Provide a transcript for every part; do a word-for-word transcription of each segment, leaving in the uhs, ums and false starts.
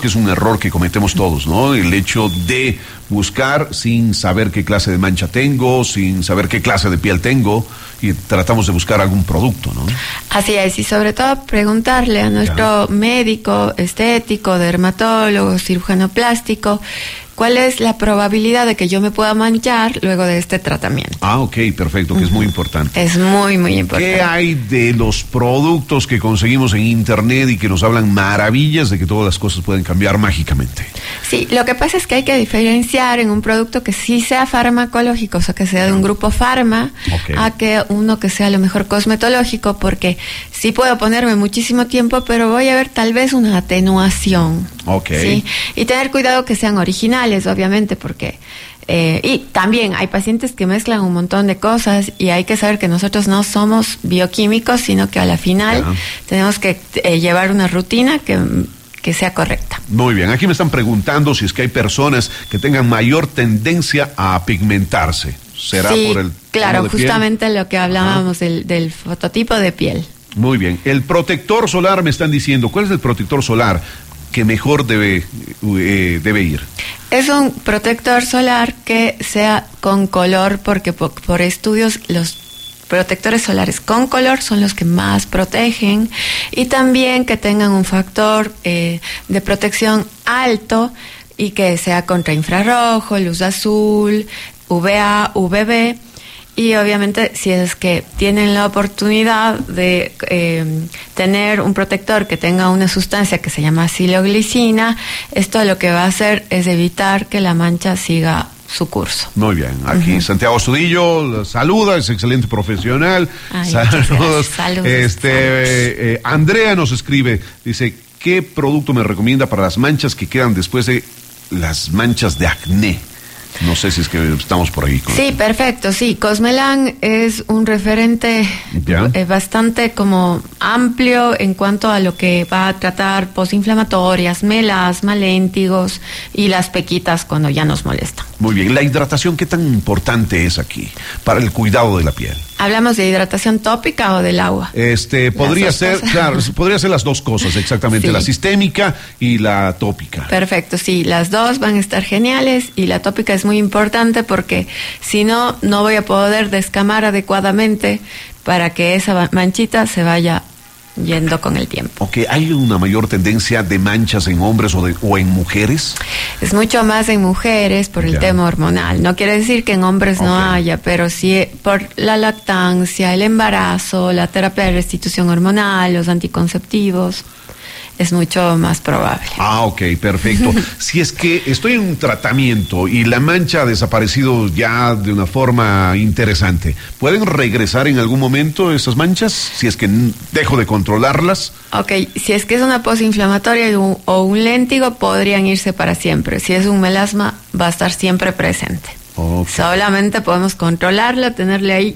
que es un error que cometemos todos, ¿no? El hecho de buscar sin saber qué clase de mancha tengo, sin saber qué clase de piel tengo, y tratamos de buscar algún producto, ¿no? Así es, y sobre todo preguntarle a nuestro ya. médico estético, dermatólogo, cirujano plástico, ¿cuál es la probabilidad de que yo me pueda manchar luego de este tratamiento? Ah, ok, perfecto, que uh-huh. es muy importante. Es muy, muy importante. ¿Qué hay de los productos que conseguimos en internet y que nos hablan maravillas de que todas las cosas pueden cambiar mágicamente? Sí, lo que pasa es que hay que diferenciar en un producto que sí sea farmacológico, o sea, que sea de un grupo farma, okay. a que uno que sea a lo mejor cosmetológico, porque sí puedo ponerme muchísimo tiempo, pero voy a ver tal vez una atenuación. Ok. ¿Sí? Y tener cuidado que sean originales, obviamente, porque... Eh, y también hay pacientes que mezclan un montón de cosas y hay que saber que nosotros no somos bioquímicos, sino que a la final uh-huh. tenemos que eh, llevar una rutina que... que sea correcta. Muy bien, aquí me están preguntando si es que hay personas que tengan mayor tendencia a pigmentarse. ¿Será sí, por el claro, de justamente piel? Lo que hablábamos del, del fototipo de piel. Muy bien, el protector solar me están diciendo, ¿cuál es el protector solar que mejor debe, eh, debe ir? Es un protector solar que sea con color, porque por, por estudios los protectores solares con color son los que más protegen, y también que tengan un factor eh, de protección alto y que sea contra infrarrojo, luz azul, U V A, U V B, y obviamente si es que tienen la oportunidad de eh, tener un protector que tenga una sustancia que se llama siloglicina, esto lo que va a hacer es evitar que la mancha siga su curso. Muy bien, aquí uh-huh. Santiago Astudillo saluda, es excelente profesional. Ay, saludos. Saludos. Este, eh, eh, Andrea nos escribe, dice, ¿qué producto me recomienda para las manchas que quedan después de las manchas de acné? No sé si es que estamos por ahí. Con sí, esto. Perfecto, sí. Cosmelan es un referente eh, bastante como amplio en cuanto a lo que va a tratar posinflamatorias, melasma, léntigos y las pequitas cuando ya nos molestan. Muy bien, la hidratación, ¿qué tan importante es aquí para el cuidado de la piel? ¿Hablamos de hidratación tópica o del agua? Este, podría ser, cosas. claro, podría ser las dos cosas, exactamente, sí. La sistémica y la tópica. Perfecto, sí, las dos van a estar geniales y la tópica es muy importante porque si no, no voy a poder descamar adecuadamente para que esa manchita se vaya yendo con el tiempo. Ok, ¿hay una mayor tendencia de manchas en hombres o, de, o en mujeres? Es mucho más en mujeres por el ya. tema hormonal. No quiere decir que en hombres okay. no haya, pero sí por la lactancia, el embarazo, la terapia de restitución hormonal, los anticonceptivos. Es mucho más probable. Ah, ok, perfecto. Si es que estoy en un tratamiento y la mancha ha desaparecido ya de una forma interesante, ¿pueden regresar en algún momento esas manchas si es que dejo de controlarlas? Ok, si es que es una posinflamatoria o un léntigo, podrían irse para siempre. Si es un melasma, va a estar siempre presente. Okay. Solamente podemos controlarla, tenerle ahí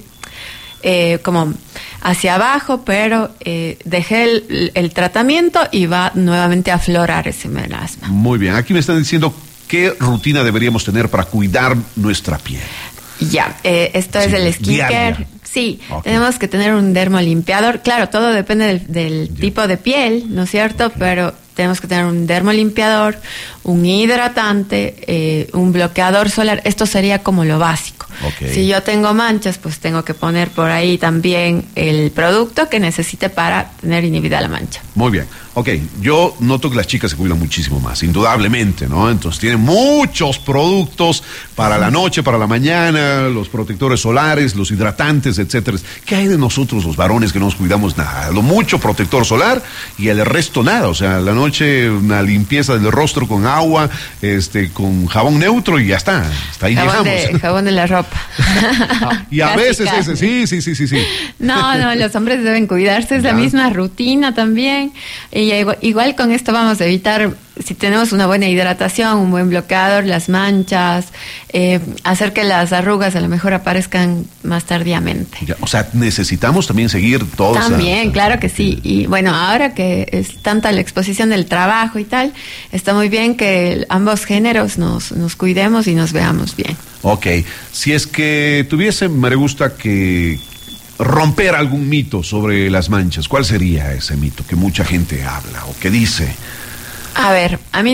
eh, como hacia abajo, pero eh, dejé el, el tratamiento y va nuevamente a aflorar ese melasma. Muy bien, aquí me están diciendo qué rutina deberíamos tener para cuidar nuestra piel. Ya, eh, esto sí, es el skincare. Sí, okay. Tenemos que tener un dermolimpiador. Claro, todo depende del, del tipo de piel, ¿no es cierto? Okay. Pero tenemos que tener un dermolimpiador, un hidratante, eh, un bloqueador solar. Esto sería como lo básico. Okay. Si yo tengo manchas, pues tengo que poner por ahí también el producto que necesite para tener inhibida la mancha. Muy bien. Ok, yo noto que las chicas se cuidan muchísimo más, indudablemente, ¿no? Entonces tienen muchos productos para la noche, para la mañana, los protectores solares, los hidratantes, etcétera. ¿Qué hay de nosotros los varones que no nos cuidamos nada? Lo mucho protector solar y el resto nada. O sea, la noche una limpieza del rostro con agua, este, con jabón neutro y ya está. Hasta ahí jabón llegamos. De, jabón de la ropa. Y a veces ese, sí, sí, sí, sí, sí. No, no, los hombres deben cuidarse, es ya. La misma rutina también. Y igual, igual con esto vamos a evitar, si tenemos una buena hidratación, un buen bloqueador, las manchas, eh, hacer que las arrugas a lo mejor aparezcan más tardíamente. Ya, o sea, necesitamos también seguir todos. También, claro que sí. Y bueno, ahora que es tanta la exposición del trabajo y tal, está muy bien que ambos géneros nos, nos cuidemos y nos veamos bien. Ok, si es que tuviese, me gusta que romper algún mito sobre las manchas, ¿cuál sería ese mito que mucha gente habla o que dice? A ver, a mí